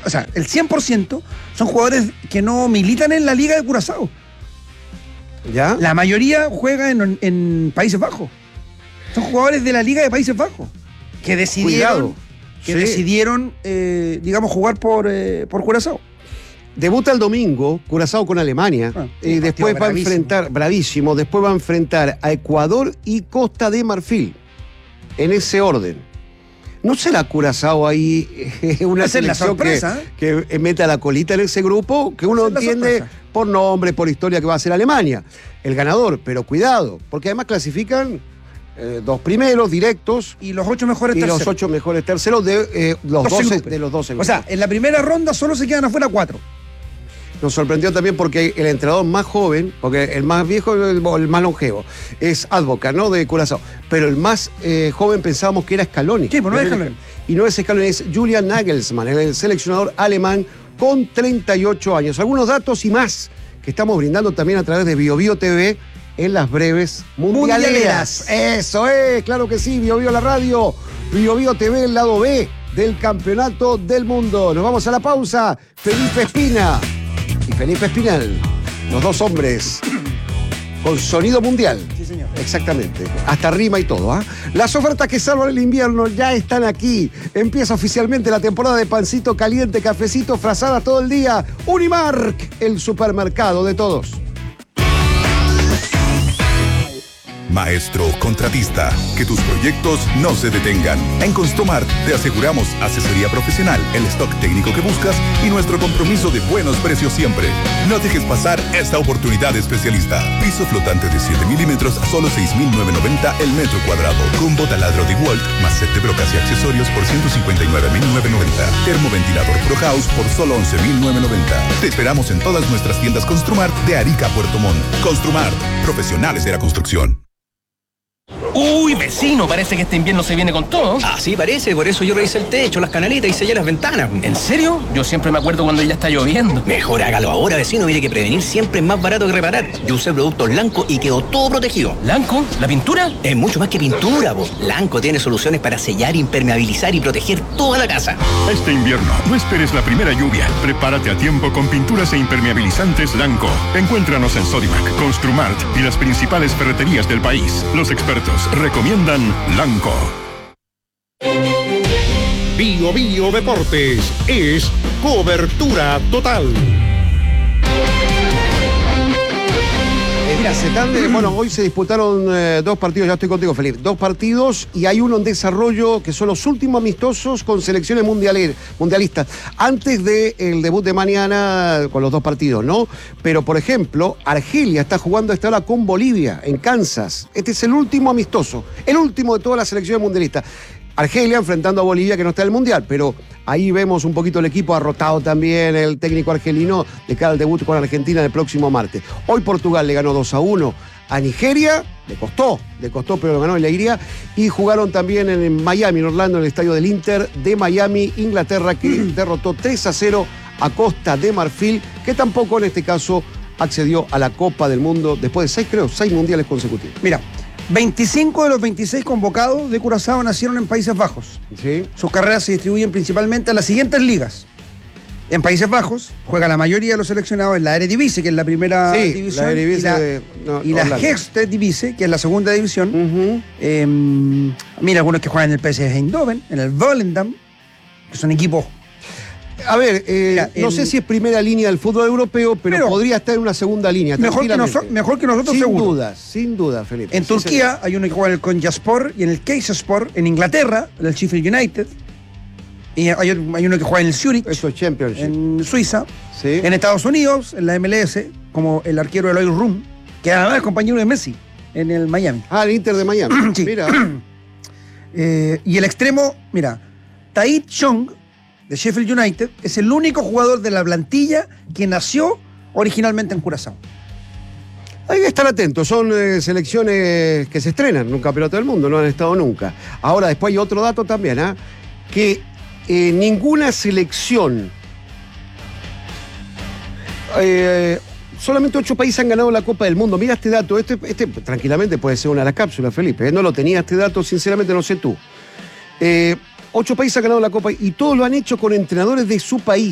o sea, el 100% son jugadores que no militan en la Liga de Curazao. ¿Ya? La mayoría juega en Países Bajos. Son jugadores de la Liga de Países Bajos que decidieron, digamos, jugar por Curazao. Debuta el domingo, Curazao con Alemania, y después va a enfrentar, bravísimo, después va a enfrentar a Ecuador y Costa de Marfil, en ese orden. ¿No será Curazao ahí una selección que meta la colita en ese grupo? Que uno entiende por nombre, por historia que va a ser Alemania, el ganador, pero cuidado, porque además clasifican 2 primeros directos y los 8 mejores terceros. Y los 8 mejores terceros de los 12 grupos. O sea, en la primera ronda solo se quedan afuera 4. Nos sorprendió también porque el entrenador más joven, porque el más viejo, el más longevo, es Advoca, ¿no? De Curazao. Pero el más joven pensábamos que era Scaloni. Sí, pues no es Scaloni. Y no es Scaloni, es Julian Nagelsmann, el seleccionador alemán con 38 años. Algunos datos y más que estamos brindando también a través de BioBio TV en las breves mundialeras. Eso es, claro que sí, BioBio la radio, BioBio TV el lado B del Campeonato del Mundo. Nos vamos a la pausa. Felipe Espina y Felipe Espinal, los dos hombres con sonido mundial. Sí, señor. Exactamente. Hasta rima y todo, ¿ah? Las ofertas que salvan el invierno ya están aquí. Empieza oficialmente la temporada de pancito caliente, cafecito, frazadas todo el día. Unimark, el supermercado de todos. Maestro contratista, que tus proyectos no se detengan. En Construmart te aseguramos asesoría profesional, el stock técnico que buscas y nuestro compromiso de buenos precios siempre. No dejes pasar esta oportunidad especialista. Piso flotante de 7 milímetros a solo 6.990 el metro cuadrado. Combo taladro de Walt más set de brocas y accesorios por 159.990. Termoventilador Pro House por solo 11.990. Te esperamos en todas nuestras tiendas Construmart de Arica a Puerto Montt. Construmart, profesionales de la construcción. Uy, vecino, parece que este invierno se viene con todo. Ah, sí, parece, por eso yo revisé el techo, las canaletas y sellé las ventanas. ¿En serio? Yo siempre me acuerdo cuando ya está lloviendo. Mejor hágalo ahora, vecino, mire que prevenir siempre es más barato que reparar. Yo usé productos Lanco y quedó todo protegido. ¿Lanco? ¿La pintura? Es mucho más que pintura, vos. Lanco tiene soluciones para sellar, impermeabilizar y proteger toda la casa. Este invierno, no esperes la primera lluvia. Prepárate a tiempo con pinturas e impermeabilizantes Lanco. Encuéntranos en Sodimac, Construmart y las principales ferreterías del país. Los expertos recomiendan Lanco. BioBio Deportes es cobertura total. Mira, hoy se disputaron 2 partidos, ya estoy contigo, Felipe. 2 partidos y hay uno en desarrollo que son los últimos amistosos con selecciones mundialistas. Antes del debut de mañana con los 2 partidos, ¿no? Pero, por ejemplo, Argelia está jugando a esta hora con Bolivia, en Kansas. Este es el último amistoso, el último de todas las selecciones mundialistas. Argelia enfrentando a Bolivia, que no está en el Mundial, pero ahí vemos un poquito el equipo arrotado también, el técnico argelino, de cara al debut con Argentina el próximo martes. Hoy Portugal le ganó 2-1 a Nigeria, le costó, pero lo ganó en la Alegría, y jugaron también en Miami, en Orlando, en el estadio del Inter de Miami, Inglaterra, que derrotó 3-0 a Costa de Marfil, que tampoco en este caso accedió a la Copa del Mundo después de 6 mundiales consecutivos. Mira, 25 de los 26 convocados de Curazao nacieron en Países Bajos. Sí. Sus carreras se distribuyen principalmente en las siguientes ligas. En Países Bajos juega la mayoría de los seleccionados en la Eredivisie, que es la primera división, y la Eerste-Divisie, que es la segunda división. Mira, algunos que juegan en el PSV Eindhoven, en el Volendam, que son equipos... A ver, no sé si es primera línea del fútbol europeo, pero podría estar en una segunda línea. Mejor que nosotros, seguro. Sin duda, Felipe. En Turquía hay uno que juega en el Konyaspor y en el Kayserispor. En Inglaterra, en el Sheffield United. Y hay uno que juega en el Zurich. Eso es Championship. En Suiza. Sí. En Estados Unidos, en la MLS, como el arquero Eloy Room, que además es compañero de Messi, en el Miami. Ah, el Inter de Miami. Sí. Mira. Y el extremo, mira, Tahith Chong, de Sheffield United, es el único jugador de la plantilla que nació originalmente en Curazao. Hay que estar atentos, son selecciones que se estrenan en un campeonato del mundo, no han estado nunca. Ahora, después hay otro dato también, que ninguna selección, solamente 8 países han ganado la Copa del Mundo. Mira este dato, este tranquilamente puede ser una de las cápsulas, Felipe, no lo tenía este dato, sinceramente no sé tú. 8 países han ganado la Copa y todos lo han hecho con entrenadores de su país.